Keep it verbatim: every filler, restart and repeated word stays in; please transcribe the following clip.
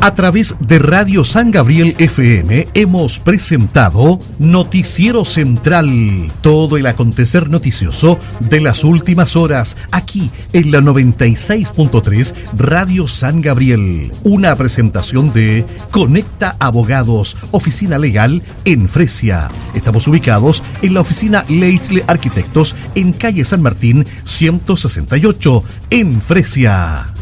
A través de Radio San Gabriel F M hemos presentado Noticiero Central, todo el acontecer noticioso de las últimas horas, aquí en la noventa y seis punto tres Radio San Gabriel. Una presentación de Conecta Abogados, oficina legal en Fresia. Estamos ubicados en la oficina Leitle Arquitectos en calle San Martín ciento sesenta y ocho, en Fresia.